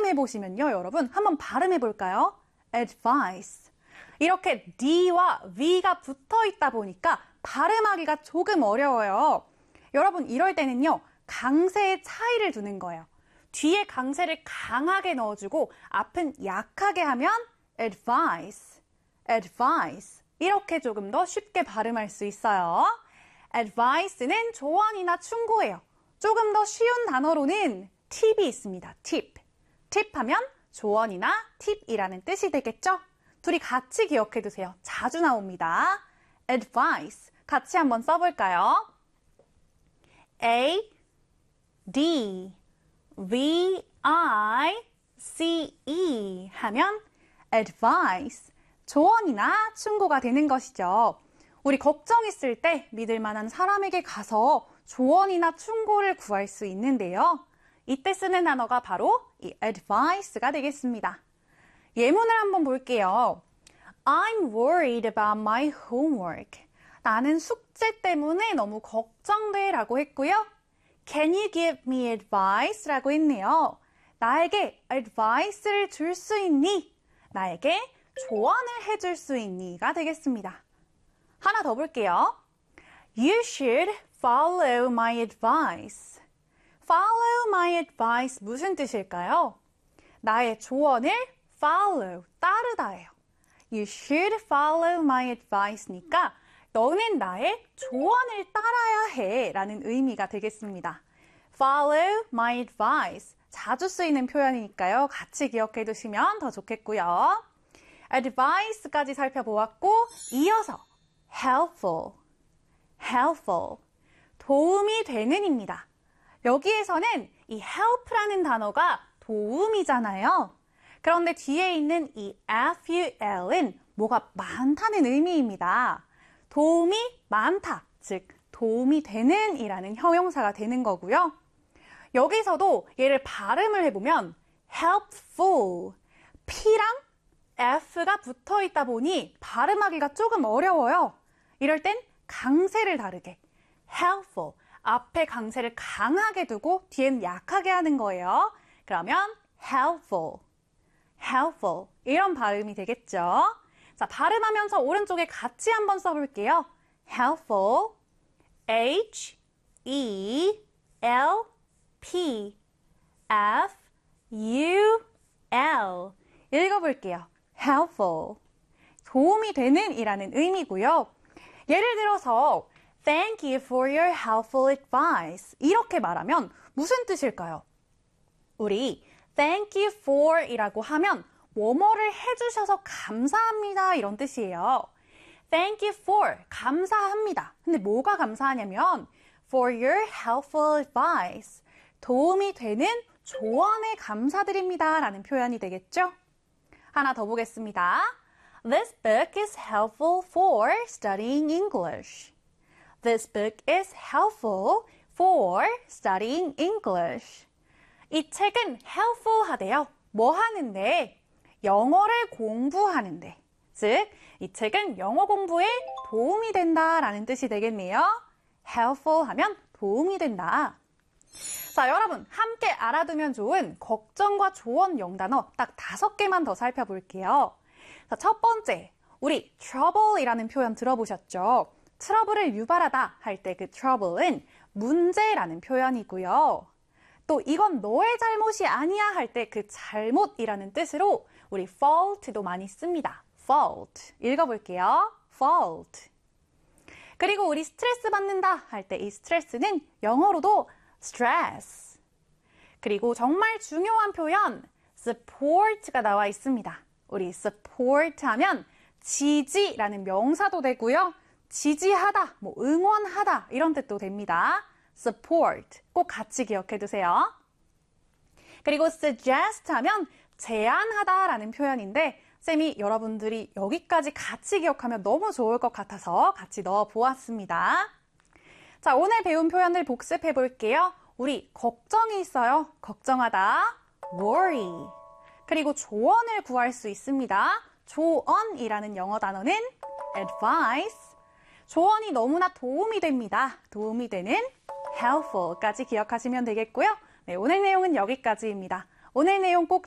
보시면요, 여러분 한번 발음해 볼까요? advice. 이렇게 D와 V가 붙어 있다 보니까 발음하기가 조금 어려워요. 여러분 이럴 때는요, 강세의 차이를 두는 거예요. 뒤에 강세를 강하게 넣어주고 앞은 약하게 하면 advice, advice. 이렇게 조금 더 쉽게 발음할 수 있어요. advice는 조언이나 충고예요. 조금 더 쉬운 단어로는 팁이 있습니다. 팁. 팁하면 조언이나 팁이라는 뜻이 되겠죠? 둘이 같이 기억해 두세요. 자주 나옵니다. advice. 같이 한번 써볼까요? A, D, V, I, C, E 하면 advice. 조언이나 충고가 되는 것이죠. 우리 걱정했을 때 믿을 만한 사람에게 가서 조언이나 충고를 구할 수 있는데요. 이때 쓰는 단어가 바로 이 advice가 되겠습니다. 예문을 한번 볼게요. I'm worried about my homework. 나는 숙제 때문에 너무 걱정돼 라고 했고요. Can you give me advice? 라고 했네요. 나에게 advice를 줄 수 있니? 나에게 조언을 해줄 수 있니?가 되겠습니다. 하나 더 볼게요. You should follow my advice. Follow my advice 무슨 뜻일까요? 나의 조언을 follow, 따르다예요. You should follow my advice니까 너는 나의 조언을 따라야 해 라는 의미가 되겠습니다. Follow my advice. 자주 쓰이는 표현이니까요. 같이 기억해 두시면 더 좋겠고요. advice까지 살펴보았고 이어서 helpful, helpful, 도움이 되는입니다. 여기에서는 이 help라는 단어가 도움이잖아요. 그런데 뒤에 있는 이 ful은 뭐가 많다는 의미입니다. 도움이 많다, 즉 도움이 되는 이라는 형용사가 되는 거고요. 여기서도 얘를 발음을 해보면 helpful, P랑 F가 붙어 있다 보니 발음하기가 조금 어려워요. 이럴 땐 강세를 다르게 helpful, 앞에 강세를 강하게 두고 뒤엔 약하게 하는 거예요. 그러면 helpful, helpful 이런 발음이 되겠죠. 자, 발음하면서 오른쪽에 같이 한번 써볼게요. helpful, H, E, L, P, F, U, L 읽어볼게요. helpful, 도움이 되는 이라는 의미고요. 예를 들어서 Thank you for your helpful advice. 이렇게 말하면 무슨 뜻일까요? 우리 Thank you for 이라고 하면 뭐뭐를 해주셔서 감사합니다 이런 뜻이에요. Thank you for, 감사합니다. 근데 뭐가 감사하냐면 For your helpful advice. 도움이 되는 조언에 감사드립니다 라는 표현이 되겠죠? 하나 더 보겠습니다. This book is helpful for studying English. This book is helpful for studying English. 이 책은 helpful 하대요. 뭐 하는데? 영어를 공부하는데. 즉, 이 책은 영어 공부에 도움이 된다라는 뜻이 되겠네요. helpful 하면 도움이 된다. 자, 여러분 함께 알아두면 좋은 걱정과 조언 영단어 딱 5개만 더 살펴볼게요. 자, 첫 번째, 우리 trouble이라는 표현 들어보셨죠? 트러블을 유발하다 할 때 그 trouble은 문제라는 표현이고요. 또 이건 너의 잘못이 아니야 할 때 그 잘못이라는 뜻으로 우리 fault도 많이 씁니다. fault. 읽어볼게요. fault. 그리고 우리 스트레스 받는다 할 때 이 스트레스는 영어로도 stress. 그리고 정말 중요한 표현 support가 나와 있습니다. 우리 support 하면 지지라는 명사도 되고요. 지지하다, 뭐 응원하다 이런 뜻도 됩니다. support 꼭 같이 기억해 두세요. 그리고 suggest 하면 제안하다라는 표현인데 쌤이 여러분들이 여기까지 같이 기억하면 너무 좋을 것 같아서 같이 넣어 보았습니다. 자, 오늘 배운 표현을 복습해 볼게요. 우리 걱정이 있어요. 걱정하다, worry. 그리고 조언을 구할 수 있습니다. 조언이라는 영어 단어는 advice. 조언이 너무나 도움이 됩니다. 도움이 되는 helpful까지 기억하시면 되겠고요. 네, 오늘 내용은 여기까지입니다. 오늘 내용 꼭